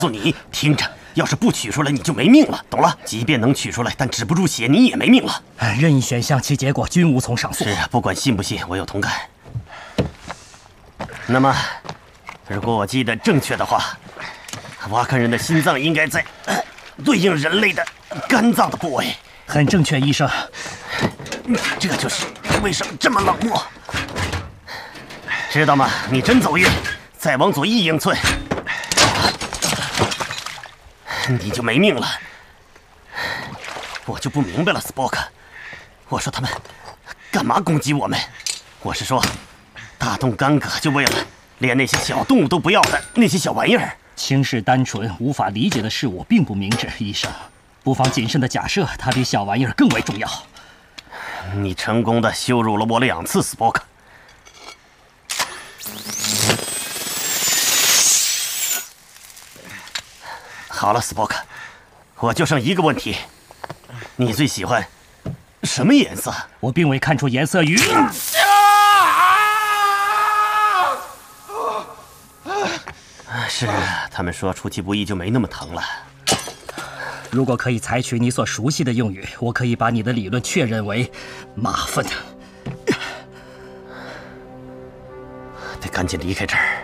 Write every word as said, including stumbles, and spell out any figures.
诉你，听着，要是不取出来，你就没命了，懂了？即便能取出来，但止不住血，你也没命了。 任意选项，其结果均无从上诉。 是啊，不管信不信，我有同感。那么，如果我记得正确的话，瓦坎人的心脏应该在、呃、对应人类的肝脏的部位。 很正确，医生。 这就是为什么这么冷漠，知道吗？你真走运，再往左一英寸。 你就没命了，我就不明白了，斯波克。我说他们干嘛攻击我们？我是说，大动干戈就为了连那些小动物都不要的那些小玩意儿。 轻视单纯、无法理解的事物并不明智，医生，不妨谨慎地假设它比小玩意儿更为重要。 你成功地羞辱了我两次，斯波克。 好了，斯波克，我就剩一个问题，你最喜欢什么颜色？ 我并未看出颜色与。 是啊，他们说出其不意就没那么疼了。 如果可以采取你所熟悉的用语，我可以把你的理论确认为马粪。 得赶紧离开这儿。